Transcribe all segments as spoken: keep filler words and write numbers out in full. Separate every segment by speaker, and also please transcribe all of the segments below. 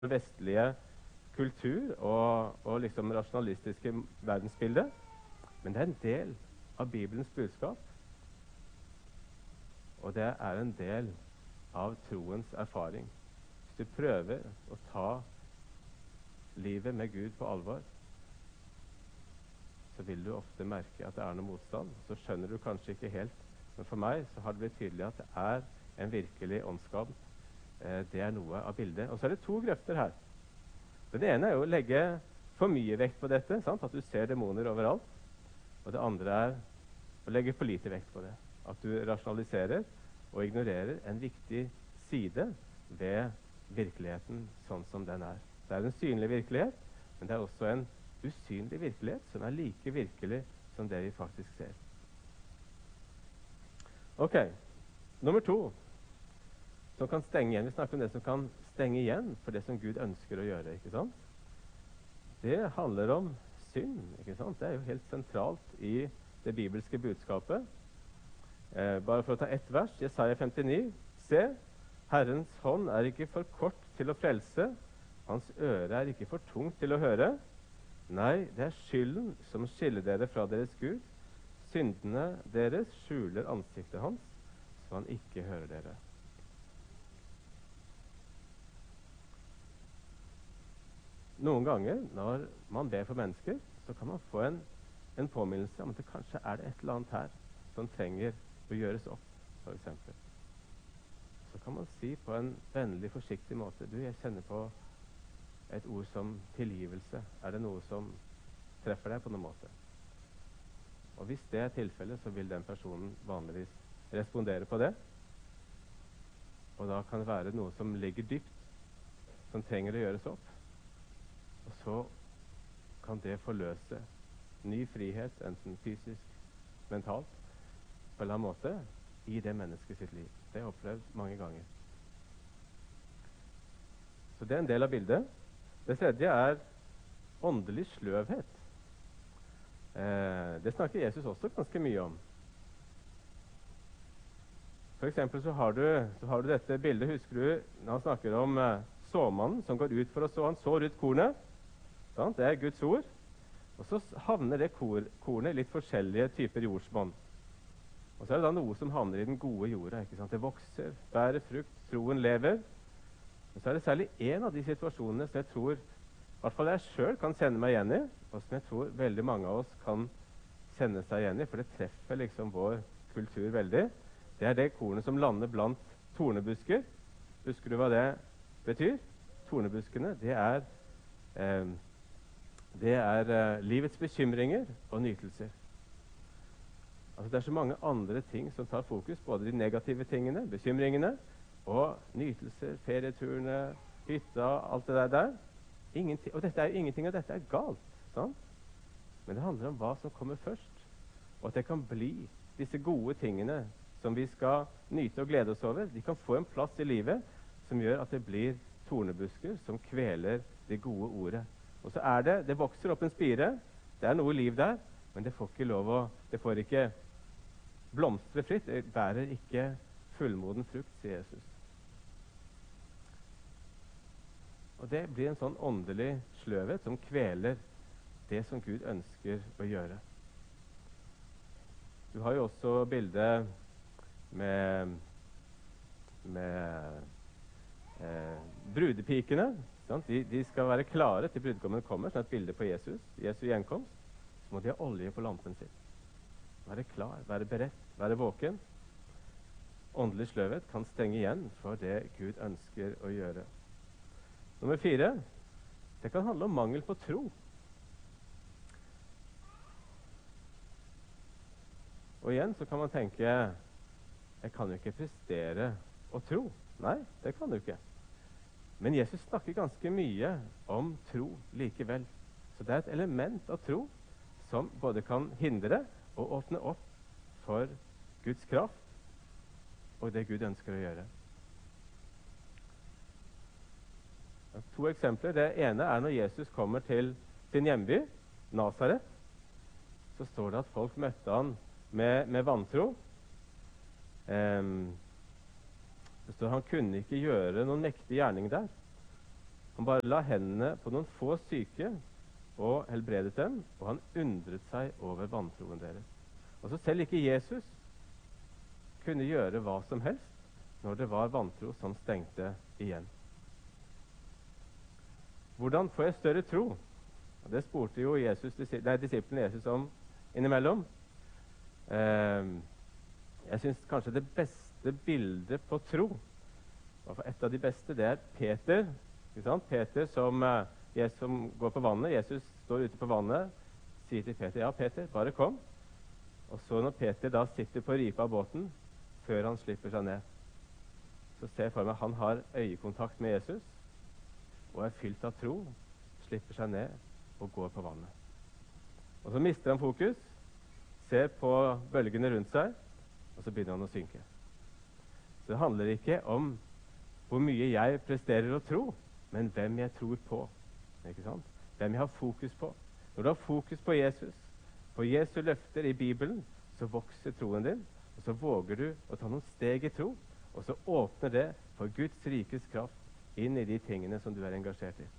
Speaker 1: vestlige kultur og, og liksom rasjonalistiske verdensbilde, men det er en del av Bibelens budskap, og det er en del av troens erfaring. Hvis du prøver å ta livet med Gud på alvor, så vil du ofte merke at det er noe motstand. Så skjønner du kanskje ikke helt, men for meg så har det blitt tydelig at det er en virkelig åndskamp. Eh, det er noe av bildet. Og så er det to grøfter her. Den ene er jo å legge for mye vekt på dette, sant? At du ser demoner overalt. Og det andre er å legge for lite vekt på det. At du rasjonaliserer og ignorerer en viktig side ved virkeligheten sånn som den er. Det er en synlig virkelighet, men det er også en usynlig virkelighet som er like virkelig som det vi faktisk ser. Ok, nummer to, som kan stenge igjen. Vi snakker om det som kan stenge igjen for det som Gud ønsker å gjøre, ikke sant? Det handler om synd, ikke sant? Det er jo helt sentralt i det bibelske budskapet. Eh, bare for å ta ett vers, Jesaja femtini. Se, Herrens hånd er ikke for kort til å frelse, hans øre er ikke for tungt til å høre. Nei, det er skylden som skiller dere fra deres Gud. Syndene deres skjuler ansiktet hans, så han ikke hører dere. Noen ganger når man ber for mennesker, så kan man få en, en påminnelse om at det kanskje er det et eller annet her som trenger å gjøres opp, for eksempel. Så kan man si på en vennlig, forsiktig måte, du, jeg kjenner på et ord som tilgivelse. Er det noe som treffer deg på noen måte? Og hvis det er tilfellet, så vil den personen vanligvis respondere på det. Og da kan det være noe som ligger dypt, som trenger å gjøres opp. Og så kan det forløse ny frihet, enten fysisk, mentalt, på en eller annen måte, i det mennesket sitt liv. Det har jeg opplevd mange ganger. Så det er en del av bildet. Det tredje er åndelig sløvhet. Eh, det snakker Jesus også ganske mye om. For eksempel så har du, så har du dette bildet, husker du, når han snakker om eh, såmannen som går ut for å så. Han sår ut kornet. Sant? Det er Guds ord. Og så havner det kor, kornet i litt forskjellige typer jordsmonn. Og så er det da noe som havner i den gode jorda. Ikke sant? Det vokser, bærer frukt, troen lever. Men så er det særlig en av de situasjonene som jeg tror, i hvert fall jeg selv kan kjenne meg igjen i, og som jeg tror veldig mange av oss kan kjenne seg igjen i, for det treffer liksom vår kultur veldig. Det er det kornet som lander blant tornebusker. Husker du hva det betyr? Tornebuskene, det er, eh, det er eh, livets bekymringer og nytelser. Altså det er så mange andre ting som tar fokus, både de negative tingene, bekymringene, og nytelser, ferieturene, hytta, alt det der der. Ingenting, og dette er, ingenting av dette er galt, sant? Men det handler om hva som kommer først. Og at det kan bli disse gode tingene som vi skal nyte og glede oss over. De kan få en plass i livet som gjør at det blir tornebusker som kveler det gode ordet. Og så er det, det vokser opp en spire, det er noe liv der, men det får ikke lov å, det får ikke blomstre fritt, det bærer ikke fullmoden frukt, sier Jesus. Og det blir en sånn åndelig sløvhet som kveler det som Gud ønsker å gjøre. Du har jo også bildet med, med eh, brudepikene. Sant? De, de skal være klare til brudgommen kommer, sånn et bilde på Jesus, Jesu gjenkomst. Så må de ha olje på lampen sin. Være klar, være beredt, være våken. Åndelig sløvhet kan stenge igjen for det Gud ønsker å gjøre. Nummer fire, det kan handle om mangel på tro. Og igjen så kan man tenke, jeg kan jo ikke prestere å tro. Nei, det kan du ikke. Men Jesus snakker ganske mye om tro likevel. Så det er et element av tro som både kan hindre og åpne opp for Guds kraft og det Gud ønsker å gjøre. To eksempler. Det ene er når Jesus kommer til sin hjemby, Nazaret. Så står det at folk møtte han med, med vantro. Um, det står han kunne ikke gjøre noen mektig gjerning der. Han bare la hendene på noen få syke og helbredet dem, og han undret seg over vantroen deres. Og så selv ikke Jesus kunne gjøre hva som helst når det var vantro som stengte igjen. Hvordan får jeg større tro? Og det spurte jo Jesus, nei, disiplene Jesus om innimellom. Eh, jeg synes kanskje det beste bildet på tro, og for et av de beste, det er Peter. Ikke sant? Peter som, eh, Jesus, som går på vannet. Jesus står ute på vannet, sier til Peter, ja Peter, bare kom. Og så når Peter da sitter på ripa av båten, før han slipper seg ned, så ser jeg for meg han har øyekontakt med Jesus, og er fylt av tro, slipper seg ned og går på vannet. Og så mister han fokus, ser på bølgene rundt seg, og så begynner han å synke. Så det handler ikke om hvor mye jeg presterer å tro, men hvem jeg tror på. Ikke sant? Hvem jeg har fokus på. Når du har fokus på Jesus, på Jesu løfter i Bibelen, så vokser troen din, og så våger du å ta noen steg i tro, og så åpner det for Guds rikes kraft inn i de tingene som du er engasjert i.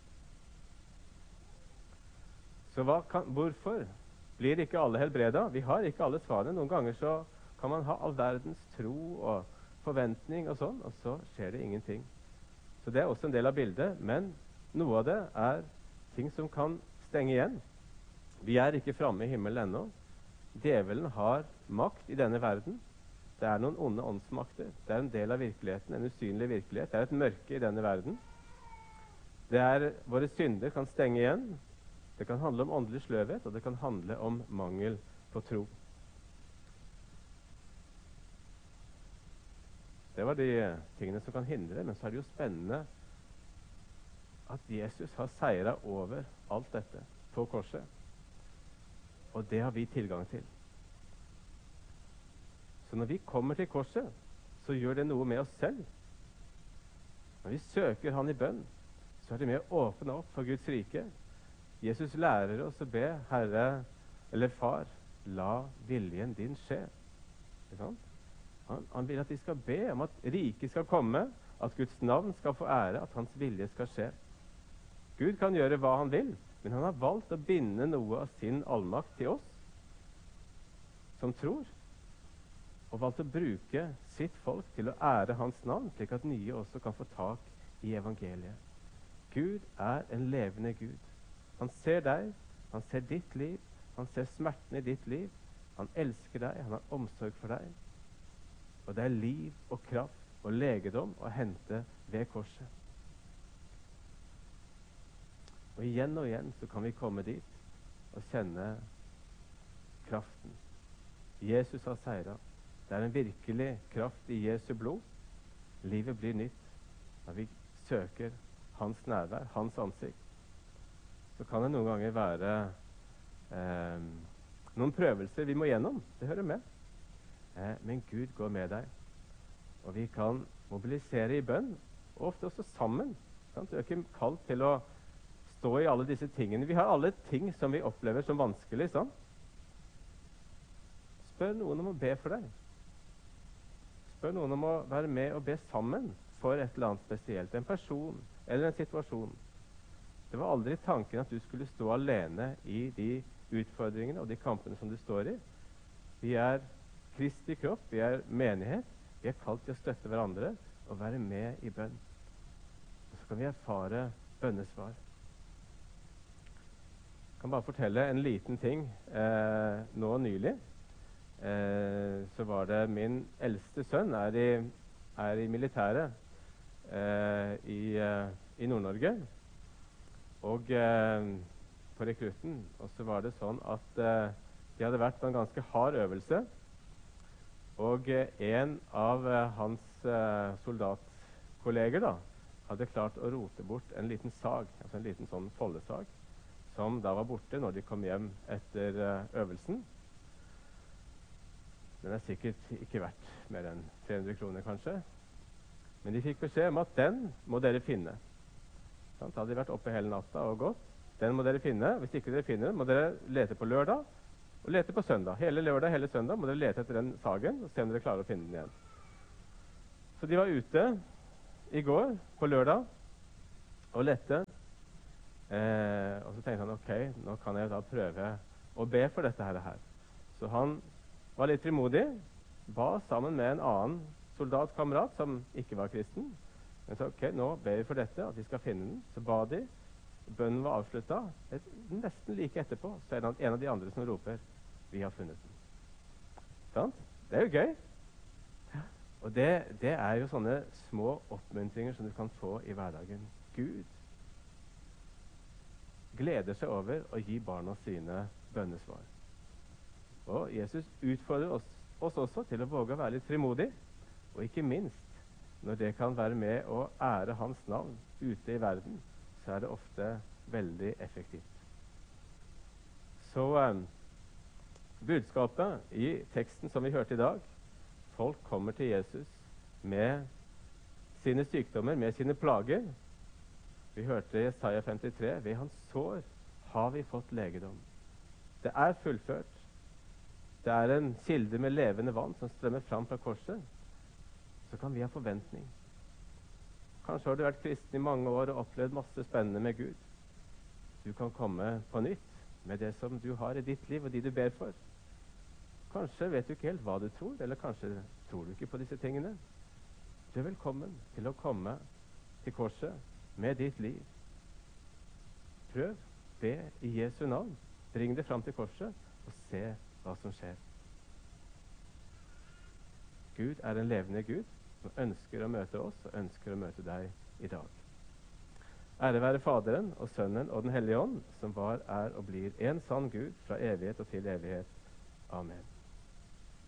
Speaker 1: Så hva kan, hvorfor blir ikke alle helbreda? Vi har ikke alle svarene. Noen ganger så kan man ha all verdens tro og forventning og sånn, og så skjer det ingenting. Så det er også en del av bildet, men noe av det er ting som kan stenge igjen. Vi er ikke framme i himmelen ennå. Djevelen har makt i denne verden. Det er noen onde åndsmakter. Det er en del av virkeligheten, en usynlig virkelighet. Det er et mørke i denne verden. Det er våre synder kan stenge igjen. Det kan handle om åndelig sløvhet, og det kan handle om mangel på tro. Det var de tingene som kan hindre, men så er det jo spennende at Jesus har seiret over alt dette på korset. Og det har vi tilgang til. Så når vi kommer til korset, så gjør det noe med oss selv. Når vi søker han i bønn, så er det med å åpne opp for Guds rike. Jesus lærer oss å be, Herre, eller Far, la viljen din skje. Ikke sant? Han, han vil at vi skal be om at riket skal komme, at Guds navn skal få ære, at hans vilje skal skje. Gud kan gjøre hva han vil, men han har valgt å binde noe av sin allmakt til oss som tror, og valgt å bruke sitt folk til å ære hans navn, slik at nye også kan få tak i evangeliet. Gud er en levende Gud. Han ser deg, han ser ditt liv, han ser smerten i ditt liv, han elsker deg, han har omsorg for deg. Og det er liv og kraft og legedom å hente ved korset. Og igjen og igjen så kan vi komme dit og kjenne kraften. Jesus har seiret. Det er en virkelig kraft i Jesu blod. Livet blir nytt når vi søker hans nærvær, hans ansikt. Så kan det noen ganger være eh, noen prøvelser vi må gjennom. Det hører med. Eh, men Gud går med deg. Og vi kan mobilisere i bønn, og ofte også sammen. Sant? Du er ikke kalt til å stå i alle disse tingene. Vi har alle ting som vi opplever som vanskelig. Sant? Spør noen om å be for deg. Spør noen om å være med og be sammen for et eller annet spesielt. En person eller en situasjon. Det var aldri tanken at du skulle stå alene i de utfordringene og de kampene som du står i. Vi er Kristi kropp, vi er menighet. Vi er kalt til å støtte hverandre og være med i bønn. Og så kan vi erfare bønnesvar. Jeg kan bare fortelle en liten ting. Eh, nå nylig eh, så var det min eldste sønn er i, er i militæret eh, i, eh, i Nord-Norge. Og eh, på rekrutten. Og så var det sånn at eh, de hadde vært på en ganske hard øvelse. Og eh, en av eh, hans eh, soldatkolleger da, hadde klart å rote bort en liten sag, altså en liten sånn foldesag, som da var borte når de kom hjem etter uh, øvelsen. Den er sikkert ikke verdt mer enn tre hundre kroner kanskje. Men de fikk beskjed om at den må dere finne. Da hadde de vært oppe hele natta og gått. Den må dere finne. Hvis ikke dere finner den, må dere lete på lørdag og lete på søndag. Hele lørdag, hele søndag må dere lete etter den sagen og se om dere klarer å finne den igjen. Så de var ute i går på lørdag, og lette. Eh, og så tenkte han ok, nå kan jeg da prøve å be for dette her. Så han var litt frimodig, ba sammen med en annen soldatkamerat som ikke var kristen. Men sa ok, nå ber vi for dette, at vi skal finne den. Så ba de. Bønnen var avslutta. Nesten like etterpå så er det en av de andre som roper vi har funnet den. Sant? Det er jo gøy. Og det, det er jo sånne små oppmuntringer som du kan få i hverdagen. Gud gleder seg over å gi barna sine bønnesvar. Og Jesus utfordrer oss, oss også til å våge å være litt frimodig, og ikke minst når det kan være med å ære hans navn ute i verden, så er det ofte veldig effektivt. Så eh, budskapet i teksten som vi hørte i dag, folk kommer til Jesus med sine sykdommer, med sine plager. Vi hørte i Jesaja femtitre, ved hans sår har vi fått legedom. Det er fullført. Det er en kilde med levende vann som strømmer fram fra korset. Så kan vi ha forventning. Kanskje har du vært kristen i mange år og opplevd masse spennende med Gud. Du kan komme på nytt med det som du har i ditt liv og de du ber for. Kanskje vet du ikke helt hva du tror, eller kanskje tror du ikke på disse tingene. Du er velkommen til å komme til korset med ditt liv. Prøv, be i Jesu navn. Bring det fram til korset og se hva som skjer. Gud er en levende Gud som ønsker å møte oss og ønsker å møte deg i dag. Ære være Faderen og Sønnen og Den hellige ånd, som var, er og blir en sann Gud fra evighet og til evighet. Amen.